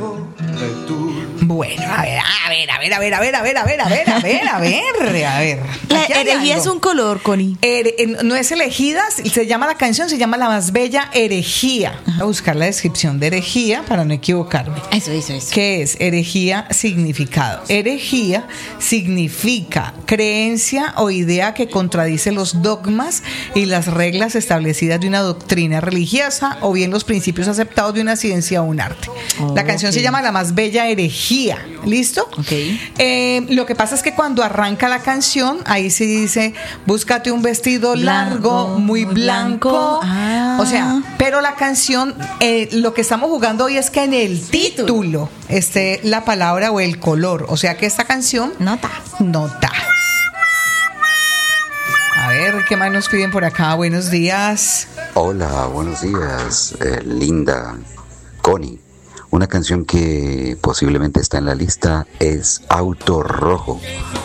Bueno, a ver. La Aquí hay herejía algo. es un color, Connie. No es elegida, se llama la canción, se llama La Más Bella Herejía. Voy a buscar la descripción de herejía para no equivocarme. Eso. ¿Qué es? Herejía, significado. Herejía significa creencia o idea que contradice los dogmas y las reglas establecidas de una doctrina religiosa o bien los principios aceptados de una ciencia o un arte. La canción se llama La Más Bella Herejía. ¿Listo? Ok. Lo que pasa es que cuando arranca la canción, ahí sí dice, búscate un vestido largo, muy blanco. Ah. O sea, pero la canción, lo que estamos jugando hoy es que en el título esté la palabra o el color. O sea que esta canción... Nota. A ver, ¿qué más nos piden por acá? Buenos días. Hola, buenos días, linda Connie. Una canción que posiblemente está en la lista es Auto Rojo